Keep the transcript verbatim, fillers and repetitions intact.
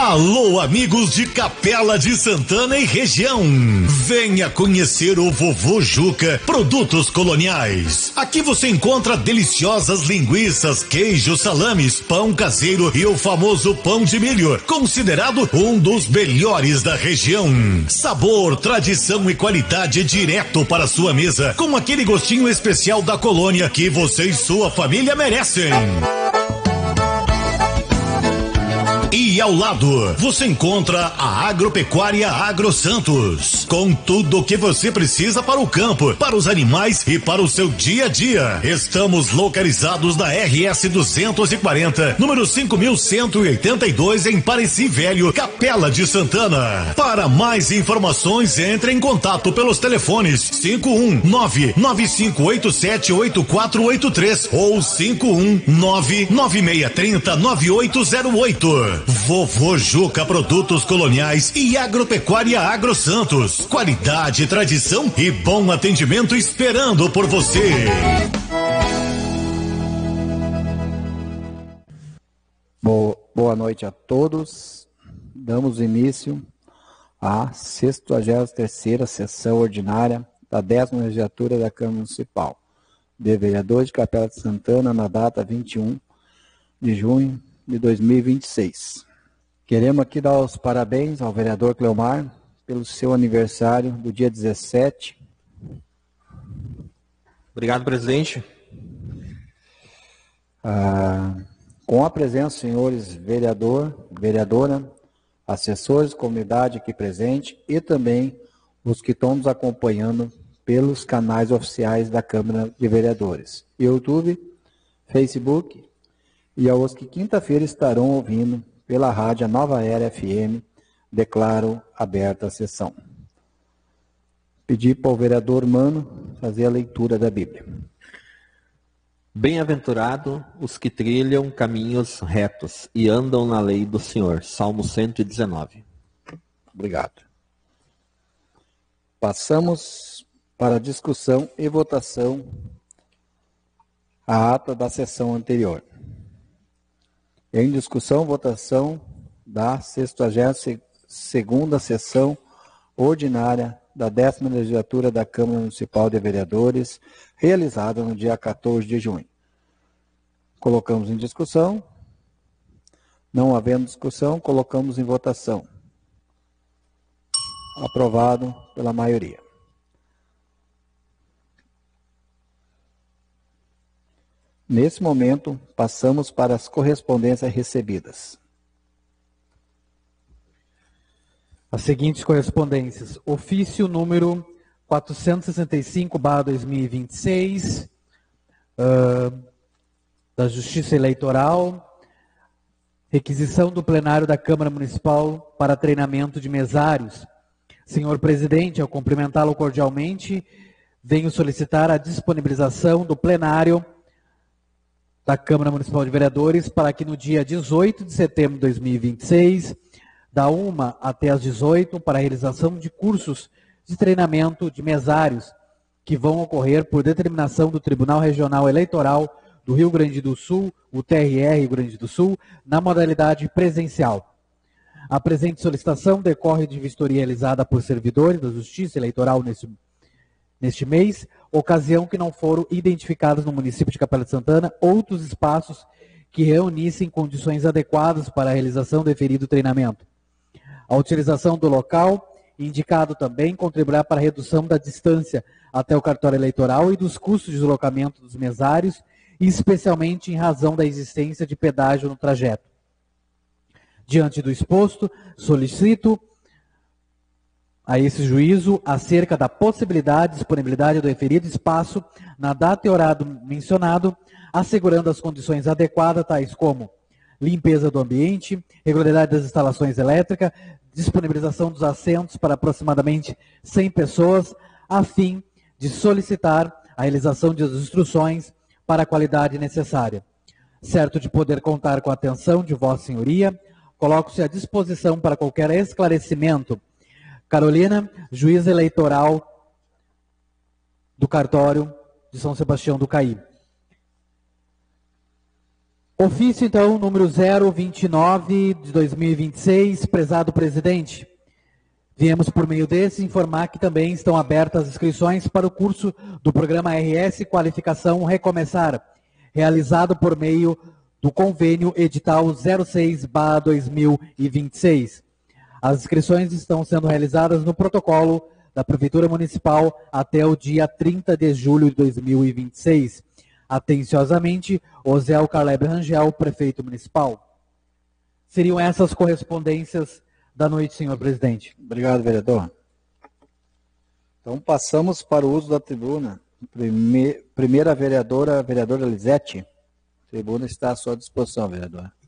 Alô, amigos de Capela de Santana e região. Venha conhecer o Vovô Juca Produtos Coloniais. Aqui você encontra deliciosas linguiças, queijos, salames, pão caseiro e o famoso pão de milho, considerado um dos melhores da região. Sabor, tradição e qualidade direto para sua mesa, com aquele gostinho especial da colônia que você e sua família merecem. E ao lado, você encontra a Agropecuária Agro Santos, com tudo o que você precisa para o campo, para os animais e para o seu dia a dia. Estamos localizados na R S duzentos e quarenta, número cinco mil cento e oitenta e dois, em Pareci Velho, Capela de Santana. Para mais informações, entre em contato pelos telefones cinco um nove nove cinco oito sete oito quatro oito três ou cinco um nove nove seis três zero nove oito zero oito. Vovô Juca Produtos Coloniais e Agropecuária Agro Santos. Qualidade, tradição e bom atendimento esperando por você. Boa, boa noite a todos. Damos início à sexagésima terceira sessão ordinária da décima legislatura da Câmara Municipal de Vereadores de Capela de Santana, na data vinte e um de junho de dois mil e vinte e seis. Queremos aqui dar os parabéns ao vereador Cleomar pelo seu aniversário do dia dezessete. Obrigado, presidente. Ah, com a presença dos senhores vereador, vereadora, assessores, comunidade aqui presente e também os que estão nos acompanhando pelos canais oficiais da Câmara de Vereadores, YouTube, Facebook, e aos que quinta-feira estarão ouvindo pela rádio Nova Era F M, declaro aberta a sessão. Pedir para o vereador Mano fazer a leitura da Bíblia. Bem-aventurado os que trilham caminhos retos e andam na lei do Senhor. Salmo cento e dezenove. Obrigado. Passamos para a discussão e votação a ata da sessão anterior. Em discussão, votação da sexagésima segunda sessão ordinária da décima legislatura da Câmara Municipal de Vereadores, realizada no dia quatorze de junho. Colocamos em discussão. Não havendo discussão, colocamos em votação. Aprovado pela maioria. Nesse momento, passamos para as correspondências recebidas. As seguintes correspondências. Ofício número quatrocentos e sessenta e cinco barra dois mil e vinte e seis, uh, da Justiça Eleitoral, requisição do plenário da Câmara Municipal para treinamento de mesários. Senhor presidente, ao cumprimentá-lo cordialmente, venho solicitar a disponibilização do plenário da Câmara Municipal de Vereadores para que no dia dezoito de setembro de dois mil e vinte e seis, da uma até às dezoito, para a realização de cursos de treinamento de mesários que vão ocorrer por determinação do Tribunal Regional Eleitoral do Rio Grande do Sul, o T R R Rio Grande do Sul, na modalidade presencial. A presente solicitação decorre de vistoria realizada por servidores da Justiça Eleitoral neste, neste mês, ocasião que não foram identificados no município de Capela de Santana outros espaços que reunissem condições adequadas para a realização do referido treinamento. A utilização do local, indicado também, contribuirá para a redução da distância até o cartório eleitoral e dos custos de deslocamento dos mesários, especialmente em razão da existência de pedágio no trajeto. Diante do exposto, solicito a esse juízo acerca da possibilidade e disponibilidade do referido espaço na data e horário mencionado, assegurando as condições adequadas, tais como limpeza do ambiente, regularidade das instalações elétricas, disponibilização dos assentos para aproximadamente cem pessoas, a fim de solicitar a realização de instruções para a qualidade necessária. Certo de poder contar com a atenção de Vossa Senhoria, coloco-se à disposição para qualquer esclarecimento. Carolina, juíza eleitoral do cartório de São Sebastião do Caí. Ofício, então, número zero vinte e nove de dois mil e vinte e seis, prezado presidente. Viemos, por meio desse, informar que também estão abertas as inscrições para o curso do programa R S Qualificação Recomeçar, realizado por meio do convênio edital zero seis barra dois mil e vinte e seis. As inscrições estão sendo realizadas no protocolo da Prefeitura Municipal até o dia trinta de julho de dois mil e vinte e seis. Atenciosamente, Osel Caleb Rangel, Prefeito Municipal. Seriam essas correspondências da noite, senhor presidente. Obrigado, vereador. Então, passamos para o uso da tribuna. Prime... Primeira vereadora, vereadora Lisete. A tribuna está à sua disposição, vereadora.